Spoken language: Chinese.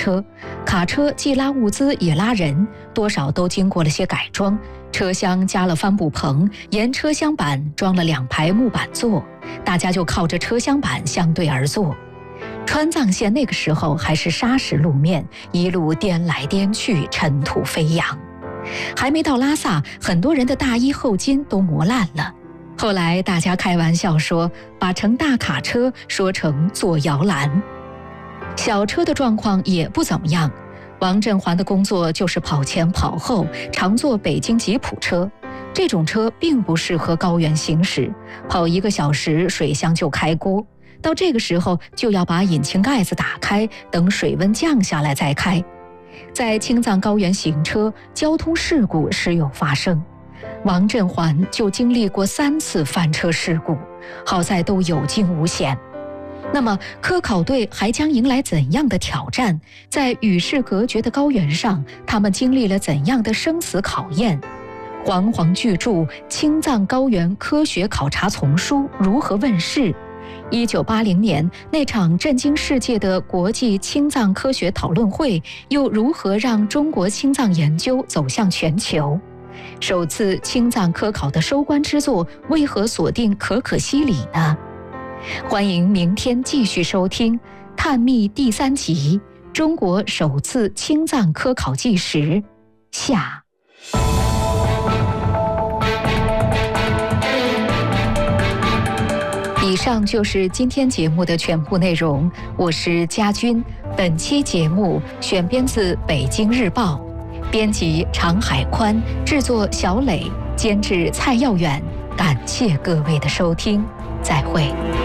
车，卡车既拉物资也拉人，多少都经过了些改装。车厢加了帆布棚，沿车厢板装了2排木板座，大家就靠着车厢板相对而坐。川藏线那个时候还是砂石路面，一路颠来颠去，尘土飞扬。还没到拉萨，很多人的大衣后襟都磨烂了。后来大家开玩笑说，把乘大卡车说成坐摇篮。小车的状况也不怎么样，王振环的工作就是跑前跑后，常坐北京吉普车。这种车并不适合高原行驶，跑1个小时水箱就开锅。到这个时候就要把引擎盖子打开，等水温降下来再开。在青藏高原行车，交通事故时有发生，王振环就经历过3次翻车事故，好在都有惊无险。那么科考队还将迎来怎样的挑战？在与世隔绝的高原上，他们经历了怎样的生死考验？煌煌巨著《青藏高原科学考察丛书》如何问世？1980年那场震惊世界的国际青藏科学讨论会，又如何让中国青藏研究走向全球？首次青藏科考的收官之作，为何锁定可可西里呢？欢迎明天继续收听《探秘》第3集《中国首次青藏科考纪实》下。以上就是今天节目的全部内容，我是佳君。本期节目选编自《北京日报》，编辑常海宽，制作小磊，监制蔡耀远。感谢各位的收听，再会。